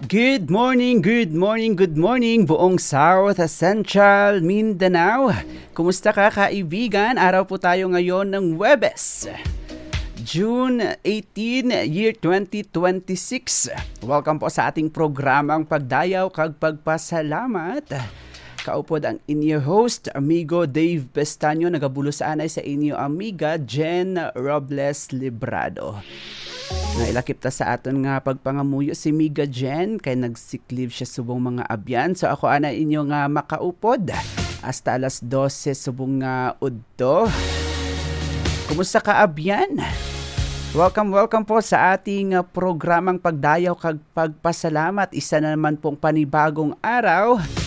Good morning, good morning, good morning buong South Central Mindanao. Kumusta ka kaibigan? Araw po tayo ngayon ng Huwebes, June 18, year 2026. Welcome po sa ating programang Pagdayaw kag Pagpasalamat. Kaupod ang inyo host, amigo Dave Pestaño, nagabulos anay sa inyo amiga Jen Robles Librado. Nailakip ta sa aton nga pagpangamuyo si Miga Jen kay nagsiklib siya subong mga abyan. So ako ana inyo nga makaupod hasta alas 12 subong nga udto. Kumusta ka abyan? Welcome po sa ating programang Pagdayaw kag Pagpasalamat. Isa na naman pong panibagong araw.